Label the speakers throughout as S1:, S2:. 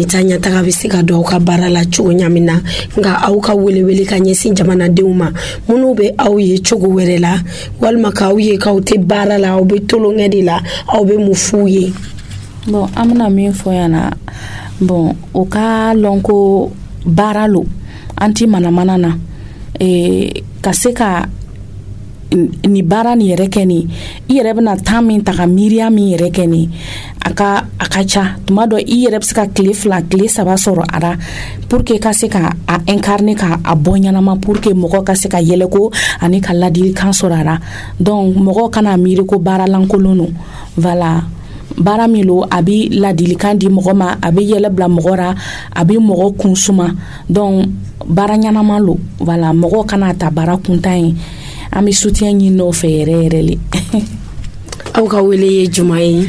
S1: Mutanya taga bɛ se ka dɔw ka baara la cogo ɲamin na nka aw ka welewele ka ɲɛsin jamanadenw ma minnu bɛ aw ye cogo wɛrɛ la walima k'aw ye k'aw tɛ baara la aw bɛ tolonkɛ de la aw bɛ mun f'u ye.
S2: Bon an bɛna min fɔ yan na bon o ka lɔn ko baara lo an ti manamana na ka se ka ni baara ni yɛrɛ kɛ ni I yɛrɛ bɛna temps min ta ka miiriya min yɛrɛ kɛ ni a ka ca tuma dɔ I yɛrɛ bɛ se ka tile 2 tile 3 sɔrɔ a la pour que ka se ka a incarner ka a bɔ ɲanama pour que mɔgɔ ka se ka yɛlɛ ko ani ka ladilikan sɔrɔ a la donc mɔgɔ kana miiri ko baara lankolon no voilà baara min lo a bɛ ladilikan di mɔgɔ ma a bɛ yɛlɛ bila mɔgɔ ra a bɛ mɔgɔ kun suma donc baara ɲanama lo voilà mɔgɔ kana ta baara kuntan ye an bɛ soutien ɲini n'o fɛ yɛrɛ yɛrɛ le.
S1: Aw ka wele ye juma ye.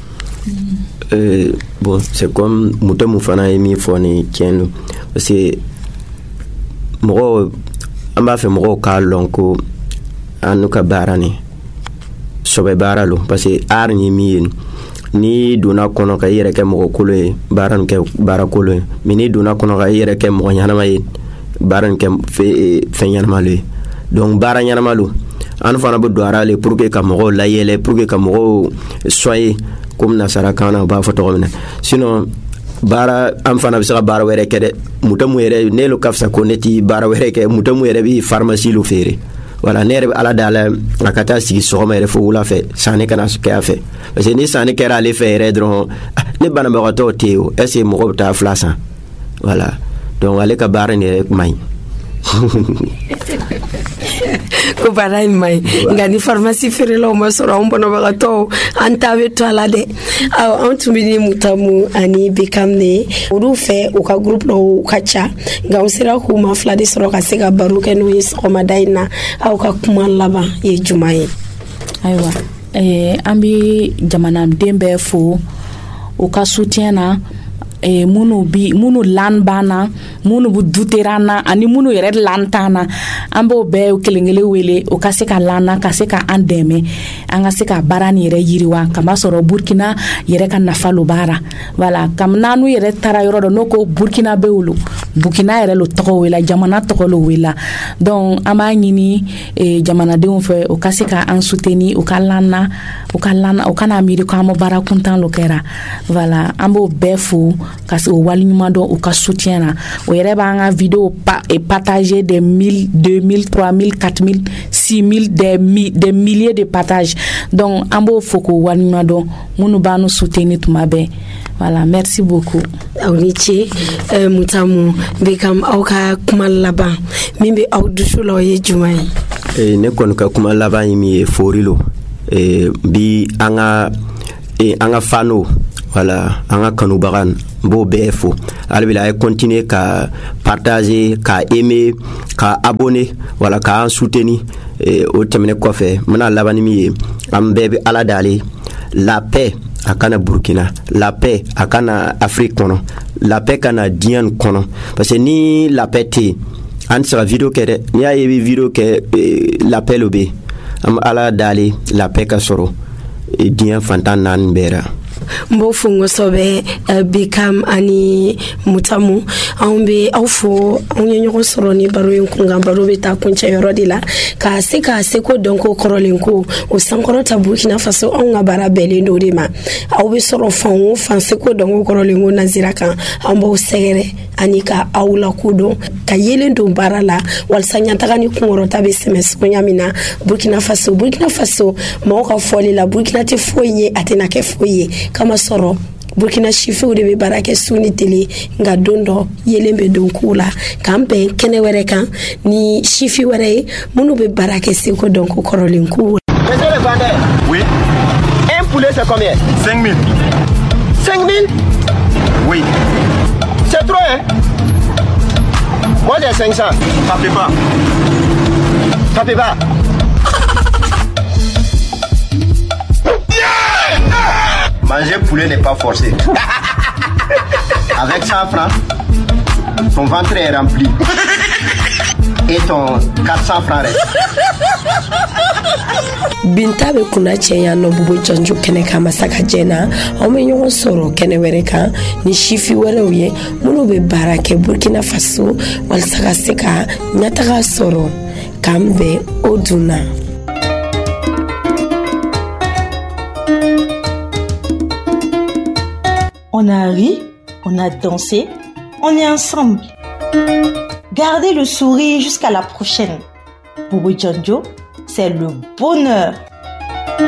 S3: Bon c'est comme muto mu fana ye min fɔ ni tiɲɛ do parce que mɔgɔ an b'a fɛ mɔgɔw k'a lɔn ko an n'u ka baara ni sɔbɛ baara lo parce que art ni min ye ni donna kɔnɔ ka I yɛrɛ kɛ mɔgɔ kolon ye baara nin kɛ baara kolon ye mais ni donna kɔnɔ ka I yɛrɛ kɛ mɔgɔ ɲanama ye baara nin kɛ fɛn ɲanama lo ye donc baara ɲanama lo an fana bɛ don ara le pour que ka mɔgɔw layɛlɛ pour que ka mɔgɔw soyer comme nasara kan na b'a fɔ tɔgɔ min na sinon baara an fana bɛ se ka baara wɛrɛ kɛ dɛ mutamu yɛrɛ ne lo ka fisa ko ne ti baara wɛrɛ kɛ mutamu yɛrɛ bɛ pharmacie lo feere voilà ne yɛrɛ bɛ ala dala a ka taa sigi sɔgɔma yɛrɛ fo wula fɛ sanni kana kɛ a fɛ parce que ni sanni kɛra ale fɛ yɛrɛ dɔrɔn ne banabagatɔw tɛ yen o est ce que mɔgɔ bɛ taa fila san voilà donc ale ka baara ni yɛrɛ man ɲi.
S1: Ko baara in man ɲi nka ni pharmacie feerelaw ma sɔrɔ an banabagatɔw an ta bɛ to a la dɛ an tun bɛ ni Mutamu ani Bekam ne olu fɛ u ka groupe dɔw ka ca nka u sera k'u ma fila de sɔrɔ ka se ka baro kɛ n'u ye sɔgɔmada in na aw ka kuma laban ye juma ye.
S2: Ayiwa an bɛ jamanaden bɛɛ fo u ka soutien na munu lan bana munu bu duterana ani munu yɛrɛ lan tana an b'o bɛɛ kelenkelen wele o ka se ka lana ka se ka an dɛmɛ an ka se ka baara ni yɛrɛ yiriwa kama sɔrɔ Burkina yɛrɛ ka nafa lo baara voilà kam nanu yɛrɛ tara yɔrɔ dɔ no ko Burkina bɛ wolo Burkina yɛrɛ lo tɔgɔ wela jamana tɔgɔ lo wela donc an b'a ɲini jamanadenw fɛ o ka se ka an soutenir o ka lana o kana miiri ko an bɛ baara kuntan lo kɛra voilà an b'o bɛɛ fo ka se o wali ɲuman dɔn u ka soutien na o yɛrɛ b'an ka vidéo partager des 1000 2000 3000 4000 6000 des milliers de partages donc an b'o fo k'o wali ɲuman dɔn minnu b'an nu soutenir tuma bɛɛ voilà merci beaucoup.
S1: aw ni ce Mutamu Bekam aw ka kuma laban min bɛ aw dusu la o ye juma ye.
S3: Ne kɔni ka kuma laban ye min ye fori lo bi an ka fano voilà an ka kanubaga b'o bɛɛ fo hali bi a ye continuer ka partager ka aimer ka abonner voilà ka an soutenir o tɛmɛnen kɔfɛ n bɛna laban ni min ye an bɛɛ bɛ ala dale la paix a kana Burkina la paix a kana Afrique kɔnɔ la paix kana diɲɛ kɔnɔ parce que ni la paix tɛ an tɛ se ka video kɛ dɛ n'i y'a ye i bɛ video kɛ la paix lo bɛ an bɛ ala dale la paix ka sɔrɔ diɲɛ fantan naani bɛɛ la.
S1: Mbo fungo sobe Bekam ani Mutamu an be aw fo an ye ɲɔgɔn sɔrɔ ni baro in kunkan baro bɛ taa kuncɛ yɔrɔ de la ka se ko dɔn ko kɔrɔlen ko o sankɔrɔta Burkina Faso an ka baara bɛɛlen do de ma aw bɛ sɔrɔ fan o fan se ko dɔn ko kɔrɔlen ko nazira kan an b'aw sɛgɛrɛ ani ka aw la kodɔn ka yelen don baara la walasa ɲataga ni kunkɔrɔta bɛ sɛmɛ sogoya min na Burkina Faso mɔgɔw ka fɔli la Burkina tɛ foyi ye a tɛna kɛ foyi ye kama sɔrɔ Burkina chifew de bɛ baara kɛ su ni tele nka don dɔ yelen bɛ don k'u la k'an bɛn kɛnɛ wɛrɛ kan ni chifi wɛrɛ ye minnu bɛ baara kɛ seko dɔn ko kɔrɔlen k'u.
S4: Monsieur le vendeur, oui. Un poulet c'est combien? 5 000. 5 000? Oui. C'est trop hein? Moi j'ai 500. Tapez pas. Tapez pas. Manger poulet n'est pas forcé. Avec 100 francs, ton ventre est rempli. Et ton 400 francs reste.
S1: Binta be kuna cɛya nɔ Bobo Janjo kɛnɛ kan masakajɛ na aw bɛ ɲɔgɔn sɔrɔ kɛnɛ wɛrɛ kan ni sifi wɛrɛw ye minnu bɛ baara kɛ Burkina Faso walasa ka se ka ɲɛtaga sɔrɔ k'an bɛn o dunna.
S5: On a ri, on a dansé, on est ensemble. Gardez le sourire jusqu'à la prochaine. Bobo Janjo, c'est le bonheur.